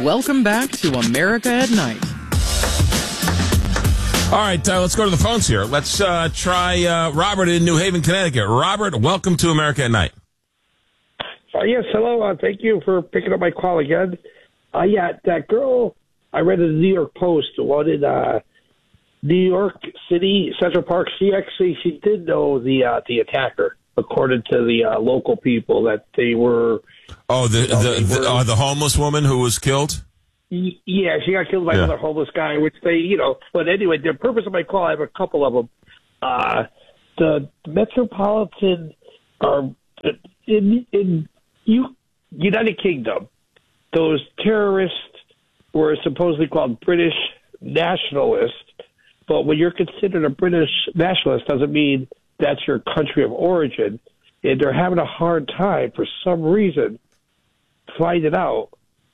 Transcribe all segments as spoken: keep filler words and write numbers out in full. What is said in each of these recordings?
Welcome back to America at Night. All right, uh, let's go to the phones here. Let's uh, try uh, Robert in New Haven, Connecticut. Robert, welcome to America at Night. Uh, yes, hello. Uh, thank you for picking up my call again. Uh, yeah, that girl I read in the New York Post wanted uh, New York City, Central Park. She actually she did know the uh, the attacker, according to the uh, local people, that they were. Oh, the you know, the the, were, uh, the homeless woman who was killed? Y- yeah, she got killed by Yeah. another homeless guy, which they, you know. But anyway, the purpose of my call, I have a couple of them. Uh, the Metropolitan, uh, in in you United Kingdom, those terrorists were supposedly called British nationalists. But when you're considered a British nationalist, doesn't mean that's your country of origin. And they're having a hard time, for some reason, finding out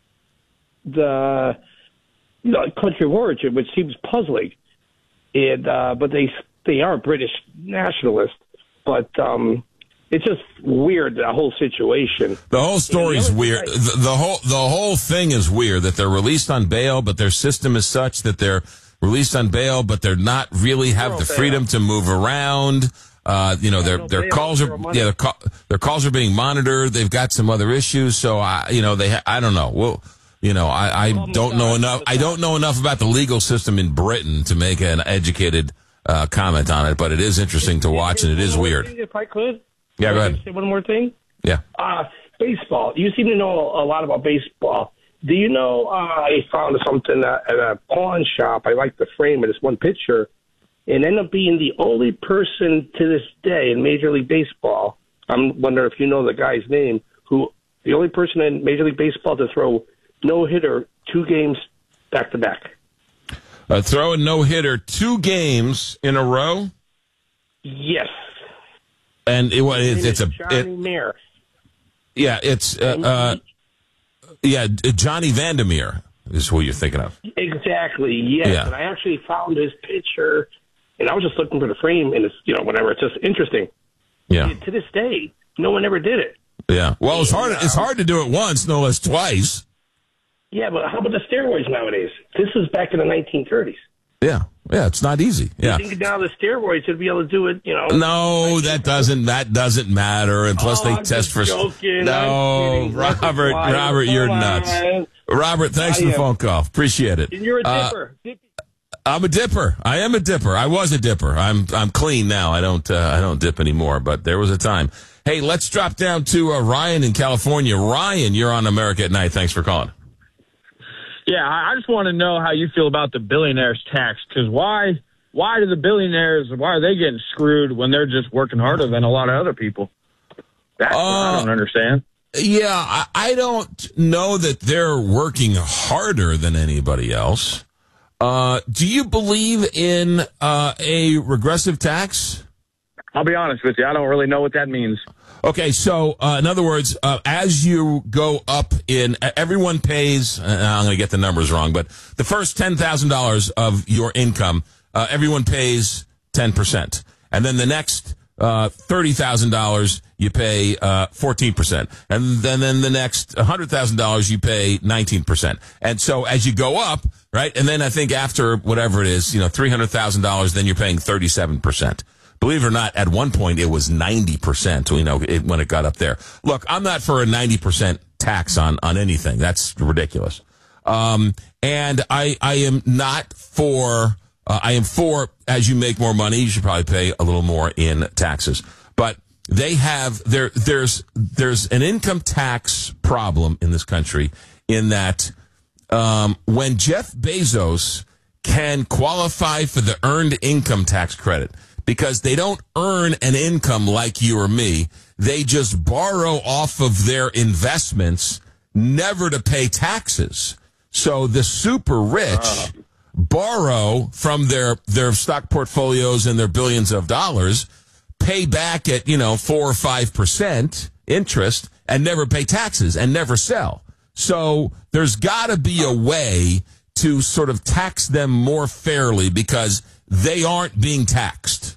the you know, country of origin, which seems puzzling. And uh, but they they are British nationalists. But um, it's just weird, the whole situation. The whole story is the weird. The, the whole the whole thing is weird, that they're released on bail, but their system is such that they're released on bail, but they're not really have the freedom to move around. Uh, you know, their their calls are yeah, their, call, their calls are being monitored. They've got some other issues, so I you know they ha- I don't know. Well, you know, I, I don't know enough. I don't know enough about the legal system in Britain to make an educated uh, comment on it, but it is interesting to watch, and it is weird. If I could, Yeah, go ahead. Say one more thing. Yeah. Uh, baseball. You seem to know a lot about baseball. Do you know, uh, I found something at a pawn shop. I like the frame of this one picture. And ended up being the only person to this day in Major League Baseball. I'm wondering if you know the guy's name, who the only person in Major League Baseball to throw no-hitter two games back-to-back. Uh, throw a no-hitter two games in a row? Yes. And it, well, it, it's a... Johnny it, Mayer. Yeah, it's... Uh, uh, yeah, Johnny Vandermeer is who you're thinking of. Exactly, yes. Yeah. And I actually found his picture, and I was just looking for the frame, and it's, you know, whatever. It's just interesting. Yeah. And to this day, no one ever did it. Yeah. Well, it's hard. It's hard to do it once, no less twice. Yeah, but how about the steroids nowadays? This is back in the nineteen thirties. Yeah. Yeah, it's not easy. Yeah. You think now the steroids would be able to do it, you know? No, that doesn't that doesn't matter. And plus, Oh, they I'm test just for. joking. No, I'm kidding. That's Robert, why. Robert, you're Come nuts. on. Robert, thanks I for the am. phone call. Appreciate it. And you're a Uh, dipper. Dip- I'm a dipper. I am a dipper. I was a dipper. I'm I'm clean now. I don't uh, I don't dip anymore. But there was a time. Hey, let's drop down to uh, Ryan in California. Ryan, you're on America at Night. Thanks for calling. Yeah, I I just want to know how you feel about the billionaires tax, because why why do the billionaires, why are they getting screwed when they're just working harder than a lot of other people? That's what I Uh, don't understand. Yeah, I, I don't know that they're working harder than anybody else. Uh, do you believe in uh, a regressive tax? I'll be honest with you, I don't really know what that means. Okay, so uh, in other words, uh, as you go up in, everyone pays, uh, I'm going to get the numbers wrong, but the first ten thousand dollars of your income, uh, everyone pays ten percent. And then the next uh, thirty thousand dollars, you pay uh, fourteen percent. And then, then the next one hundred thousand dollars, you pay nineteen percent. And so as you go up, right, and then I think after whatever it is, you know, three hundred thousand dollars, then you're paying thirty-seven percent. Believe it or not, at one point it was ninety percent, you know, it, when it got up there. Look, I'm not for a ninety percent tax on, on anything. That's ridiculous. Um, and I, I am not for, uh, I am for, as you make more money, you should probably pay a little more in taxes. But they have, there, there's, there's an income tax problem in this country in that, um, when Jeff Bezos can qualify for the earned income tax credit, because they don't earn an income like you or me. They just borrow off of their investments, never to pay taxes. So the super rich uh. borrow from their, their stock portfolios and their billions of dollars, pay back at, you know, four or five percent interest and never pay taxes and never sell. So there's got to be a way to sort of tax them more fairly because they aren't being taxed.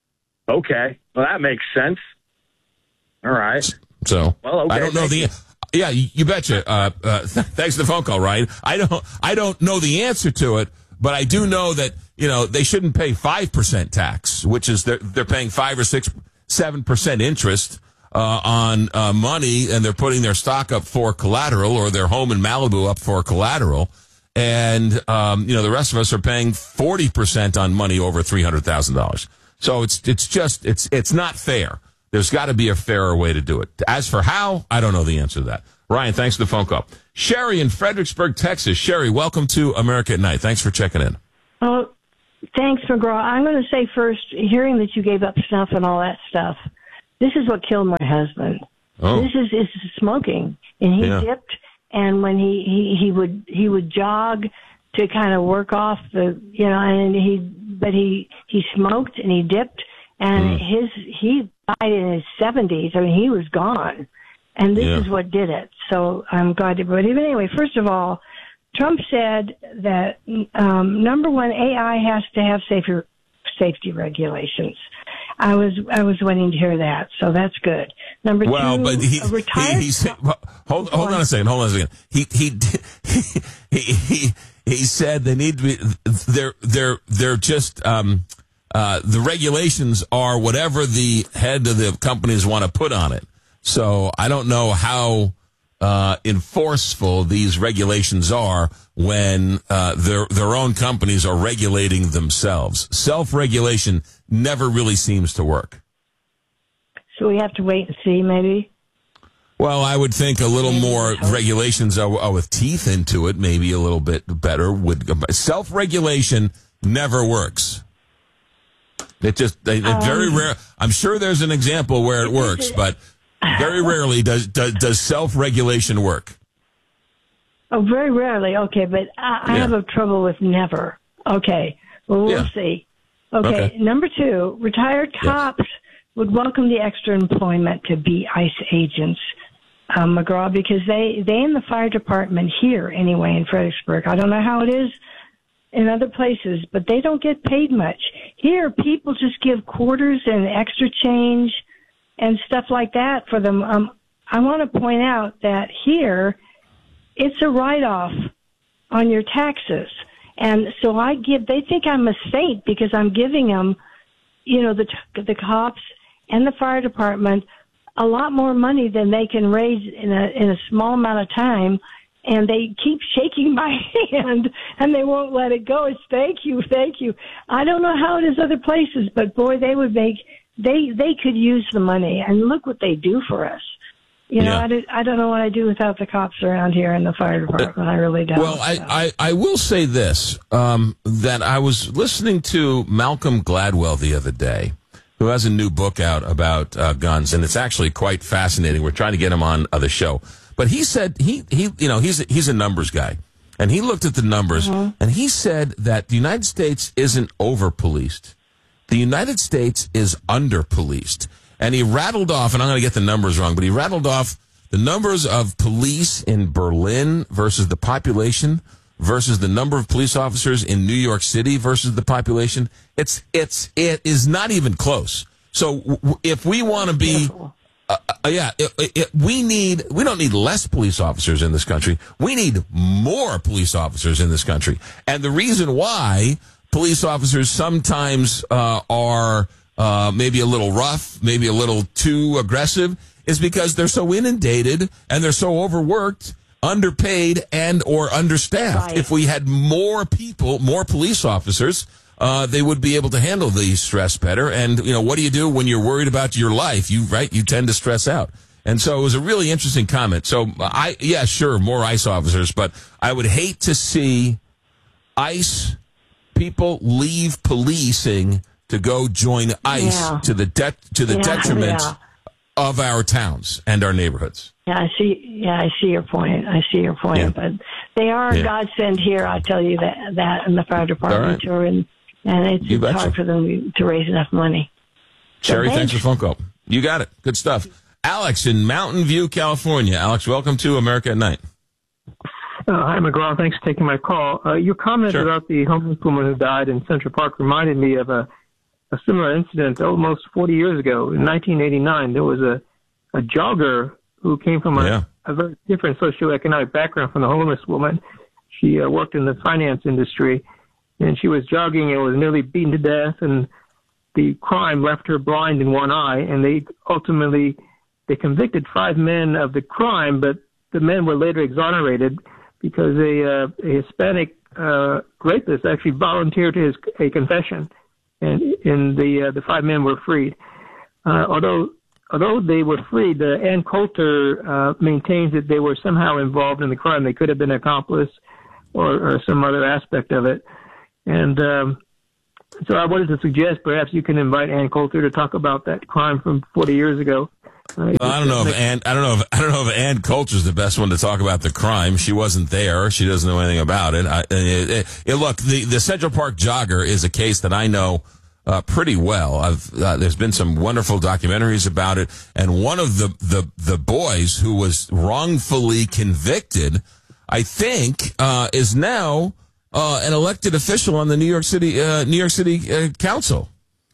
Okay. Well, that makes sense. All right. So well, okay, I don't know the you. yeah, you, you betcha. Uh, uh, thanks for the phone call, Ryan. I don't, I don't know the answer to it, but I do know that, you know, they shouldn't pay five percent tax, which is they're, they're paying five or six, seven percent interest, uh, on, uh, money, and they're putting their stock up for collateral or their home in Malibu up for collateral. And, um, you know, the rest of us are paying forty percent on money over three hundred thousand dollars. So it's, it's just, it's, it's not fair. There's got to be a fairer way to do it. As for how, I don't know the answer to that. Ryan, thanks for the phone call. Sherry in Fredericksburg, Texas. Sherry, welcome to America at Night. Thanks for checking in. Oh, thanks, McGraw. I'm going to say first, hearing that you gave up snuff and all that stuff, this is what killed my husband. Oh. This is, is smoking. And he Yeah. dipped, and when he, he, he would he would jog to kind of work off the, you know, and he, but he, he smoked and he dipped, and Mm. his, he died in his seventies. I mean, he was gone. And this Yeah. is what did it. So I'm glad to, but anyway, first of all, Trump said that, um, number one, A I has to have safer safety regulations. I was, I was waiting to hear that. So that's good. Number Well, two, but he, a retired. he, he said, well, hold, hold on a second. Hold on a second. He, he, he, he, he said they need to be, they're, they're, they're just, um, uh, the regulations are whatever the head of the companies want to put on it. So I don't know how, uh, enforceful these regulations are when, uh, their, their own companies are regulating themselves. Self-regulation never really seems to work. So we have to wait and see, maybe. Well, I would think a little more regulations are, are with teeth into it, maybe a little bit better. Would self-regulation never works. It just it, Um, very rare. I'm sure there's an example where it works, but very rarely does does, does self-regulation work. Oh, very rarely. Okay, but I, I Yeah. have a trouble with never. Okay, well, we'll Yeah. see. Okay. Okay. Number two, retired cops would welcome the extra employment to be ICE agents, um, McGraw, because they, they in the fire department here, anyway, in Fredericksburg, I don't know how it is in other places, but they don't get paid much. Here, people just give quarters and extra change and stuff like that for them. Um, I want to point out that here, it's a write-off on your taxes. And so I give, they think I'm a saint because I'm giving them, you know, the, the cops and the fire department a lot more money than they can raise in a, in a small amount of time. And they keep shaking my hand, and they won't let it go. It's thank you, thank you. I don't know how it is other places, but boy, they would make they they could use the money. And look what they do for us. You know, Yeah. I, do, I don't know what I do without the cops around here in the fire department. I really don't. Well, I, I, I will say this, um, that I was listening to Malcolm Gladwell the other day, who has a new book out about uh, guns, and it's actually quite fascinating. We're trying to get him on uh, the show. But he said, he, he you know, he's a, he's a numbers guy, and he looked at the numbers, mm-hmm. and he said that the United States isn't over-policed. The United States is under-policed. And he rattled off, and I'm going to get the numbers wrong, but he rattled off the numbers of police in Berlin versus the population versus the number of police officers in New York City versus the population. It's, it's, it is not even close. So w- if we want to be, uh, uh, yeah, it, it, we need, we don't need less police officers in this country. We need more police officers in this country. And the reason why police officers sometimes uh, are uh, maybe a little rough, maybe a little too aggressive, is because they're so inundated and they're so overworked, underpaid, and or understaffed. Right. If we had more people, more police officers, uh, they would be able to handle the stress better. And, you know, what do you do when you're worried about your life? You, right, you tend to stress out. And so it was a really interesting comment. So I, yeah, sure, more ICE officers, but I would hate to see ICE people leave policing to go join ICE Yeah. to the de- to the Yeah, detriment yeah. of our towns and our neighborhoods. Yeah, I see. Yeah, I see your point. I see your point. Yeah. But they are Yeah. a godsend here. I tell you that that in the fire department All right. too, and and it's, You it's betcha. hard for them to raise enough money. So Sherry, thanks thanks. for the phone call. You got it. Good stuff. Alex in Mountain View, California. Alex, welcome to America at Night. Uh, hi, McGraw. Thanks for taking my call. Uh, your comment Sure. about the homeless woman who died in Central Park reminded me of a, a similar incident almost forty years ago. In nineteen eighty-nine, there was a, a jogger who came from a Yeah. a very different socioeconomic background from the homeless woman. She uh, worked in the finance industry, and she was jogging and was nearly beaten to death, and the crime left her blind in one eye, and they ultimately they convicted five men of the crime, but the men were later exonerated because a, uh, a Hispanic uh, rapist actually volunteered his a confession, and, and the uh, the five men were freed. Uh, although although they were freed, uh, Ann Coulter uh, maintains that they were somehow involved in the crime. They could have been an accomplice or, or some other aspect of it. And um, so I wanted to suggest perhaps you can invite Ann Coulter to talk about that crime from forty years ago. Uh, well, I don't know if Ann. I don't know if I don't know if Ann Coulter's the best one to talk about the crime. She wasn't there. She doesn't know anything about it. I, it, it, it look, the the Central Park jogger is a case that I know uh, pretty well. I've uh, there's been some wonderful documentaries about it, and one of the the the boys who was wrongfully convicted, I think, uh, is now uh, an elected official on the New York City uh, New York City uh, Council.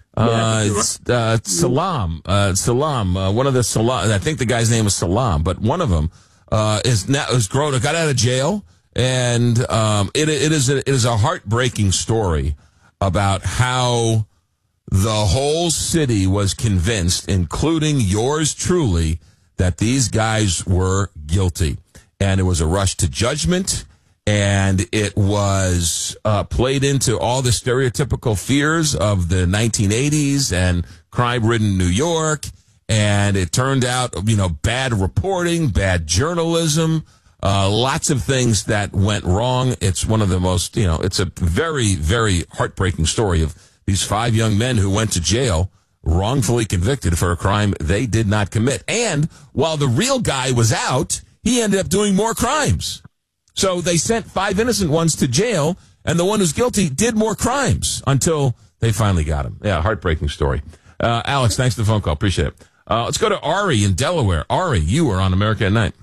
Uh, it's, uh, Salam, uh, Salam, uh, one of the Salam, I think the guy's name is Salam, but one of them, uh, is now, is grown, got out of jail, and, um, it, it is, a, it is a heartbreaking story about how the whole city was convinced, including yours truly, that these guys were guilty. And it was a rush to judgment. And it was uh, played into all the stereotypical fears of the nineteen eighties and crime-ridden New York. And it turned out, you know, bad reporting, bad journalism, uh, lots of things that went wrong. It's one of the most, you know, it's a very, very heartbreaking story of these five young men who went to jail wrongfully convicted for a crime they did not commit. And while the real guy was out, he ended up doing more crimes. So they sent five innocent ones to jail, and the one who's guilty did more crimes until they finally got him. Yeah, heartbreaking story. Uh, Alex, thanks for the phone call. Appreciate it. Uh, let's go to Ari in Delaware. Ari, you are on America at Night.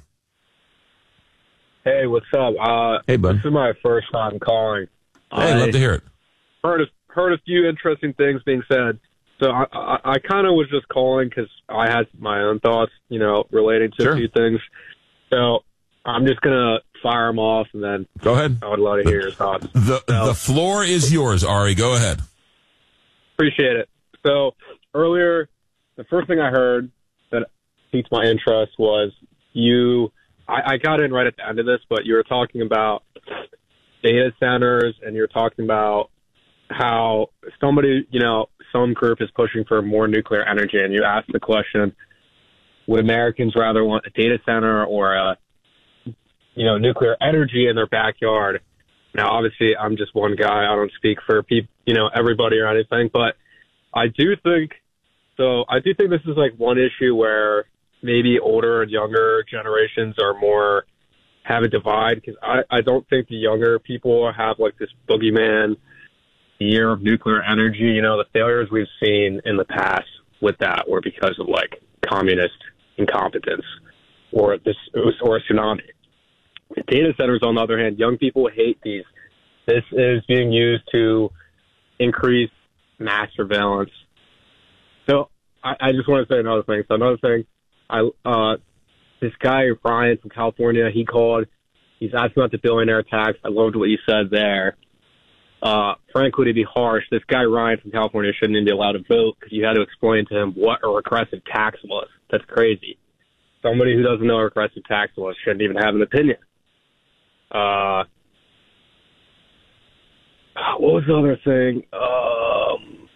Hey, what's up? Uh, hey, bud. This is my first time calling. Hey, I'd love to hear it. Heard a, heard a few interesting things being said. So I, I, I kind of was just calling because I had my own thoughts, you know, relating to sure. a few things. So I'm just going to fire them off, and then go ahead. I would love to hear your thoughts. The so, the floor is yours, Ari. Go ahead. Appreciate it. So earlier, the first thing I heard that piqued my interest was you. I, I got in right at the end of this, but you were talking about data centers, and you're talking about how somebody, you know, some group is pushing for more nuclear energy, and you asked the question: would Americans rather want a data center or a you know, nuclear energy in their backyard? Now, obviously, I'm just one guy. I don't speak for people, you know, everybody or anything, but I do think, so I do think this is like one issue where maybe older and younger generations are more, have a divide, because I, I don't think the younger people have like this boogeyman year of nuclear energy. You know, the failures we've seen in the past with that were because of like communist incompetence or this, or a tsunami. Data centers, on the other hand, young people hate these. This is being used to increase mass surveillance. So I, I just want to say another thing. So another thing, I uh, this guy, Ryan from California, he called. He's asking about the billionaire tax. I loved what you said there. Uh, frankly, to be harsh, this guy, Ryan from California, shouldn't even be allowed to vote because you had to explain to him what a regressive tax was. That's crazy. Somebody who doesn't know what a regressive tax was shouldn't even have an opinion. Uh, what was the other thing? Um,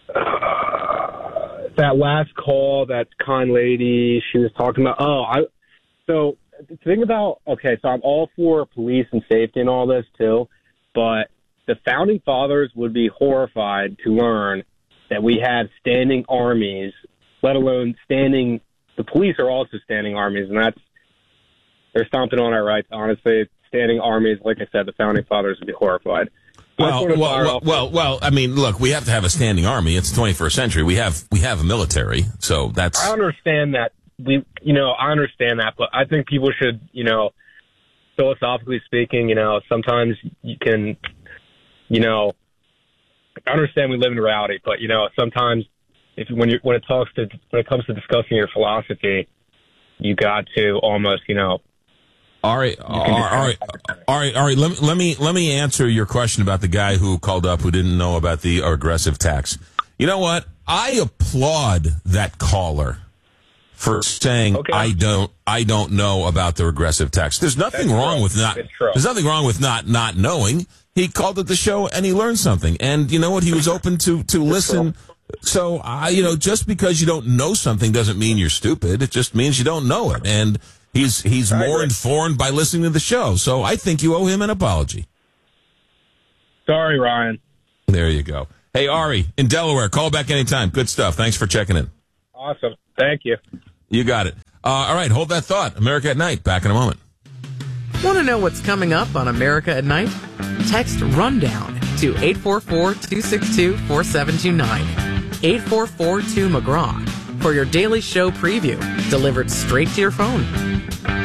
uh, that last call, that kind lady, she was talking about, oh, I, so the thing about, okay, so I'm all for police and safety and all this too, but the founding fathers would be horrified to learn that we had standing armies, let alone standing, the police are also standing armies, and that's, they're stomping on our rights, honestly. Standing armies, like I said, the founding fathers would be horrified. Well, well, well, well, well, I mean, look, we have to have a standing army. It's the twenty-first century. We have we have a military, so that's. I understand that. We, you know, I understand that, but I think people should, you know, philosophically speaking, you know, sometimes you can, you know, I understand we live in reality, but you know, sometimes if when you when it talks to when it comes to discussing your philosophy, you got to almost, you know. All right, all right, all right, all right. Let me let me let me answer your question about the guy who called up who didn't know about the aggressive tax. You know what? I applaud that caller for saying Okay. I don't I don't know about the regressive tax. There's nothing That's wrong true. with not. It's true. There's nothing wrong with not not knowing. He called it the show and he learned something. And you know what? He was open to to listen. So I, you know, just because you don't know something doesn't mean you're stupid. It just means you don't know it. And he's he's I more agree. informed by listening to the show. So I think you owe him an apology. Sorry, Ryan. There you go. Hey, Ari in Delaware, call back anytime. Good stuff. Thanks for checking in. Awesome. Thank you. You got it. Uh, all right, hold that thought. America at Night. Back in a moment. Want to know what's coming up on America at Night? Text RUNDOWN to eight four four, two six two, four seven two nine. eight four four two McGraw for your daily show preview delivered straight to your phone.